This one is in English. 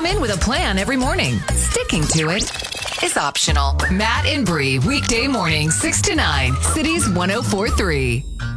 in with a plan every morning. Sticking to it is optional. Matt and Bree, weekday mornings, 6 to 9, Cities 104.3.